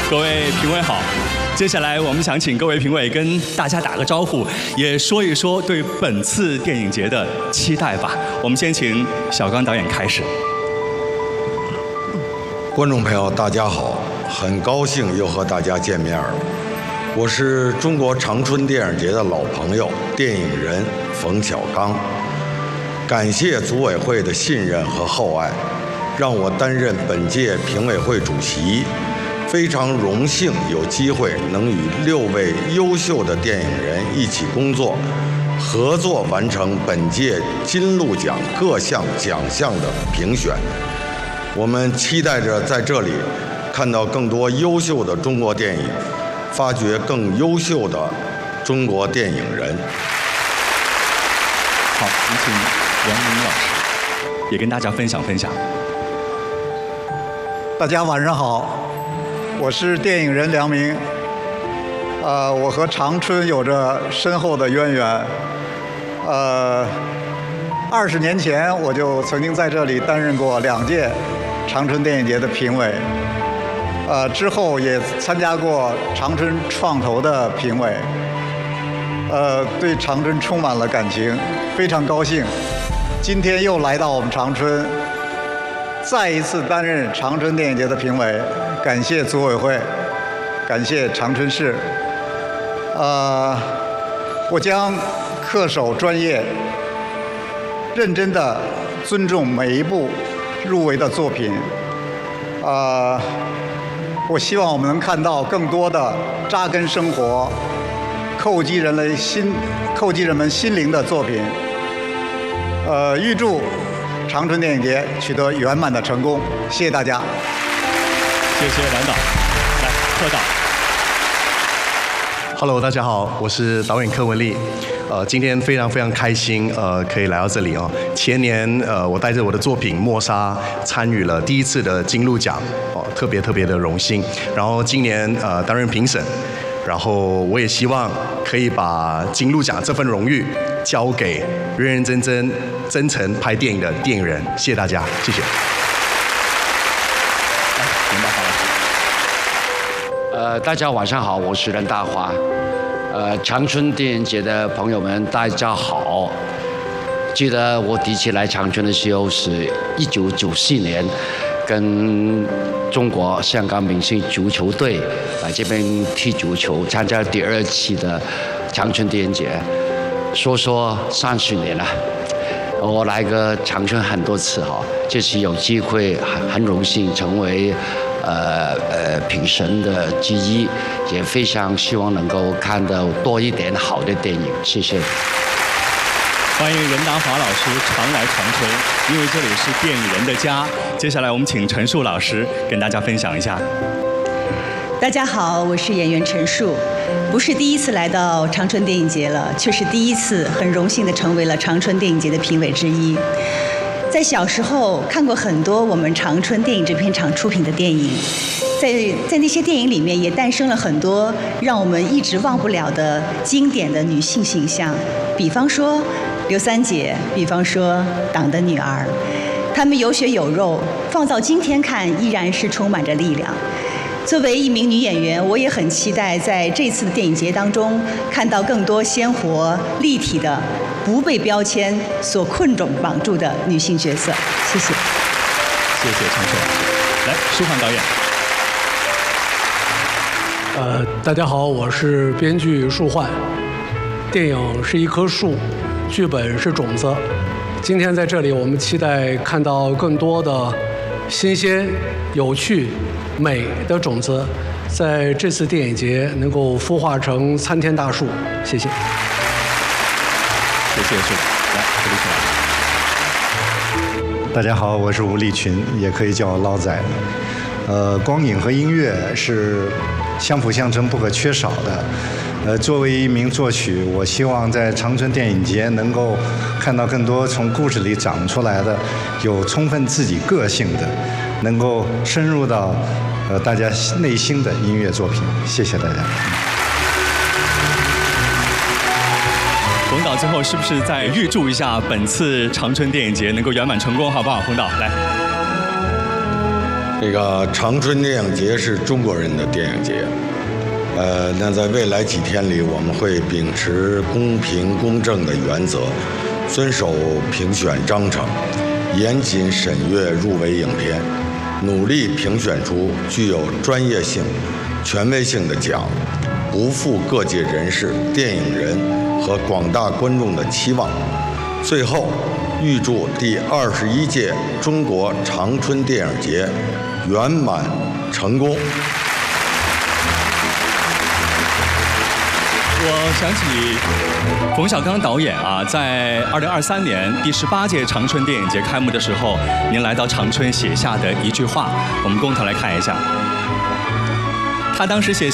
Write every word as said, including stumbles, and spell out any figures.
各位评委好。接下来我们想请各位评委跟大家打个招呼，也说一说对本次电影节的期待吧。我们先请小刚导演开始。 观众朋友，大家好，很高兴又和大家见面了。我是中国长春电影节的老朋友，电影人冯小刚。感谢组委会的信任和厚爱，让我担任本届评委会主席。非常荣幸有机会能与六位优秀的电影人一起工作，合作完成本届金鹿奖各项奖项的评选。我们期待着在这里看到更多优秀的中国电影，发掘更优秀的中国电影人。 好，有请梁明老师也跟大家分享分享。 大家晚上好。我是电影人梁明，呃，我和长春有着深厚的渊源。呃，二十年前我就曾经在这里担任过两届长春电影节的评委，呃，之后也参加过长春创投的评委，呃，对长春充满了感情，非常高兴，今天又来到我们长春，再一次担任长春电影节的评委。感谢组委会，感谢长春市。呃，我将恪守专业，认真地尊重每一部入围的作品。呃，我希望我们能看到更多的扎根生活、叩击人类心、叩击人们心灵的作品。呃，预祝长春电影节取得圆满的成功。谢谢大家。 谢谢梁导，来贺导。 Hello， 大家好，我是导演柯文立。呃，今天非常非常开心，呃，可以来到这里哦。前年，呃，我带着我的作品《默杀》参与了第一次的金鹿奖，哦，特别特别的荣幸。然后今年呃担任评审，然后我也希望可以把金鹿奖这份荣誉交给认认真真、真诚拍电影的电影人。谢谢大家，谢谢。 呃，大家晚上好，我是任大华。呃，长春电影节的朋友们，大家好。记得我第一次来长春的时候是一九九四年，跟中国香港明星足球队来这边踢足球，参加第二期的长春电影节。说说三十年了，我来个长春很多次哈，这次有机会很很荣幸成为。呃呃，评审的之一，也非常希望能够看到多一点好的电影，谢谢。 欢迎任达华老师常来长春，因为这里是电影人的家。接下来我们请陈数老师跟大家分享一下。 大家好，我是演员陈数，不是第一次来到长春电影节了，却是第一次很荣幸地成为了长春电影节的评委之一。在小时候看过很多我们长春电影制片厂出品的电影，在在那些电影里面也诞生了很多让我们一直忘不了的经典的女性形象，比方说刘三姐，比方说党的女儿，她们有血有肉，放到今天看依然是充满着力量。作为一名女演员，我也很期待在这次的电影节当中看到更多鲜活、立体的、不被标签所困住、绑住的女性角色。谢谢。 谢谢陈数老师。来，舒涵导演。 呃，大家好，我是编剧舒焕。电影是一棵树，剧本是种子。今天在这里，我们期待看到更多的新鲜、有趣。美的种子，在这次电影节能够孵化成参天大树。谢谢。 谢谢舒。来，吴立群老师。 大家好，我是吴立群，也可以叫我捞仔。呃，光影和音乐是相辅相成、不可缺少的。呃，作为一名作曲，我希望在长春电影节能够看到更多从故事里长出来的、有充分自己个性的，能够深入到呃大家内心的音乐作品。谢谢大家。 冯导最后是不是再预祝一下本次长春电影节能够圆满成功，好不好？冯导来。 这个长春电影节是中国人的电影节。呃，那在未来几天里，我们会秉持公平公正的原则，遵守评选章程，严谨审阅入围影片，努力评选出具有专业性、权威性的奖，不负各界人士、电影人和广大观众的期望。最后，预祝第二十一届中国长春电影节圆满成功。 我想起冯小刚导演啊，在二零二三年第十八届长春电影节开幕的时候，您来到长春写下的一句话，我们共同来看一下。他当时写下。